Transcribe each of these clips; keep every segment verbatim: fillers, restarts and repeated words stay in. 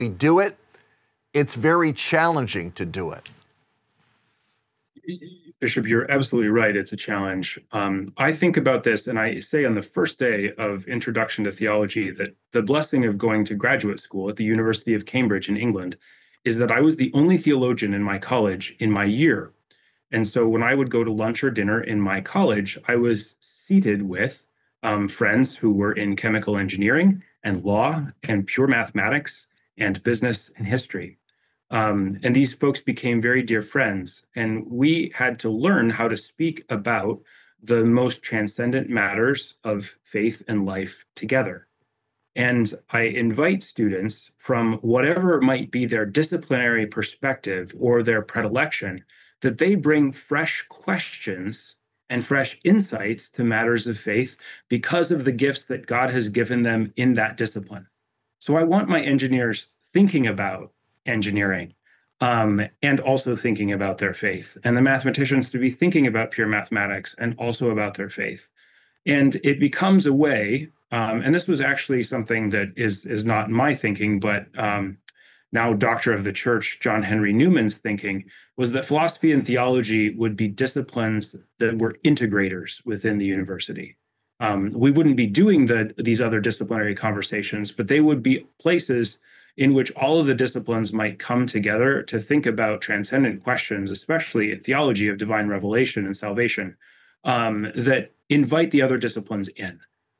we do it, it's very challenging to do it. Bishop, you're absolutely right. It's a challenge. Um, I think about this, and I say on the first day of Introduction to Theology that the blessing of going to graduate school at the University of Cambridge in England is that I was the only theologian in my college in my year. And so when I would go to lunch or dinner in my college, I was seated with um, friends who were in chemical engineering and law and pure mathematics and business and history. Um, and these folks became very dear friends. And we had to learn how to speak about the most transcendent matters of faith and life together. And I invite students from whatever might be their disciplinary perspective or their predilection, that they bring fresh questions and fresh insights to matters of faith because of the gifts that God has given them in that discipline. So I want my engineers thinking about engineering um, and also thinking about their faith, and the mathematicians to be thinking about pure mathematics and also about their faith. And it becomes a way, um, and this was actually something that is, is not my thinking, but um, now Doctor of the Church, John Henry Newman's thinking, was that philosophy and theology would be disciplines that were integrators within the university. Um, we wouldn't be doing the, these other disciplinary conversations, but they would be places in which all of the disciplines might come together to think about transcendent questions, especially in theology of divine revelation and salvation, um, that invite the other disciplines in.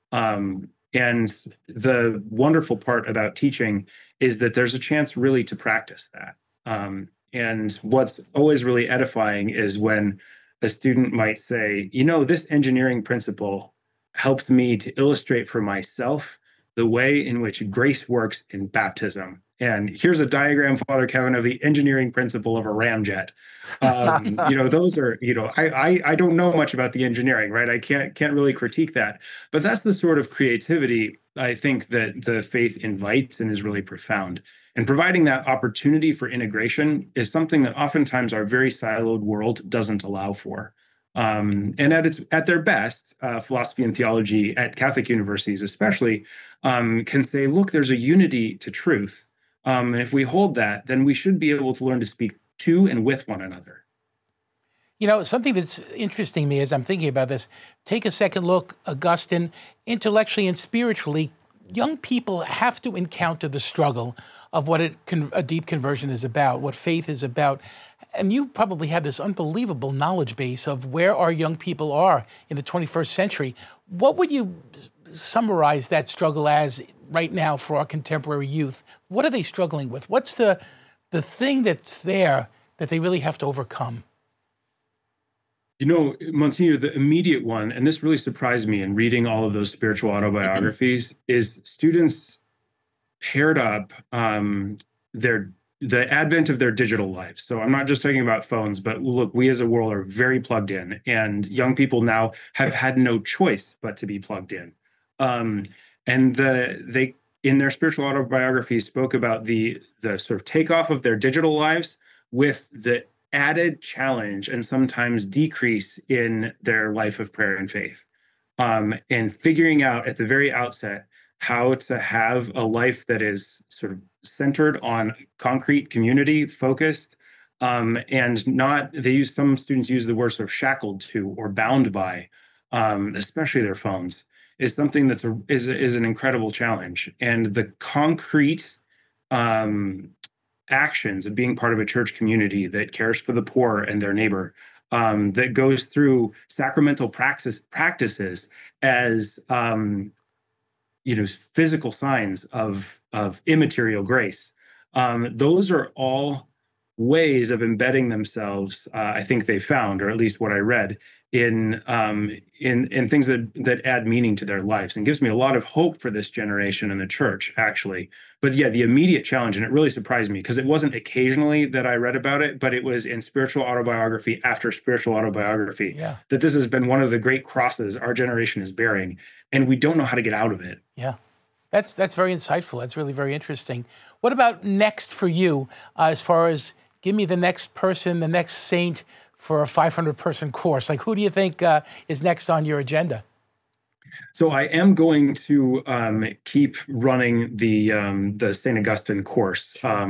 Um, and the wonderful part about teaching is that there's a chance really to practice that. Um, and what's always really edifying is when a student might say, you know, this engineering principle helped me to illustrate for myself the way in which grace works in baptism. And here's a diagram, Father Kevin, of the engineering principle of a ramjet. Um, you know, those are, you know, I, I I don't know much about the engineering, right? I can't can't really critique that. But that's the sort of creativity I think that the faith invites and is really profound. And providing that opportunity for integration is something that oftentimes our very siloed world doesn't allow for. Um, and at its at their best, uh, philosophy and theology at Catholic universities especially um, can say, look, there's a unity to truth. Um, and if we hold that, then we should be able to learn to speak to and with one another. You know, something that's interesting to me as I'm thinking about this, take a second look, Augustine, intellectually and spiritually, young people have to encounter the struggle of what it, a deep conversion is about, what faith is about. And you probably have this unbelievable knowledge base of where our young people are in the twenty-first century. What would you summarize that struggle as right now for our contemporary youth? What are they struggling with? What's the the thing that's there that they really have to overcome? You know, Monsignor, the immediate one, and this really surprised me in reading all of those spiritual autobiographies, is students paired up um, their the advent of their digital lives. So I'm not just talking about phones, but look, we as a world are very plugged in, and young people now have had no choice but to be plugged in. Um, and the they in their spiritual autobiographies spoke about the the sort of takeoff of their digital lives with the added challenge and sometimes decrease in their life of prayer and faith, um, and figuring out at the very outset how to have a life that is sort of centered on concrete community focused, um, and not, they use, some students use the word sort of shackled to or bound by, um, especially their phones, is something that's a, is, is an incredible challenge. And the concrete um, actions of being part of a church community that cares for the poor and their neighbor, um, that goes through sacramental praxis, practices as um, you know, physical signs of of immaterial grace. Um, those are all ways of embedding themselves. Uh, I think they found, or at least what I read, in um, in in things that that add meaning to their lives, and gives me a lot of hope for this generation in the church, actually. But yeah, the immediate challenge, and it really surprised me because it wasn't occasionally that I read about it, but it was in spiritual autobiography after spiritual autobiography, yeah. that this has been one of the great crosses our generation is bearing, and we don't know how to get out of it. Yeah. That's that's very insightful. That's really very interesting. What about next for you, uh, as far as give me the next person, the next saint for a five hundred person course? Like, who do you think uh, is next on your agenda? So I am going to um, keep running the um, the Saint Augustine course. Um,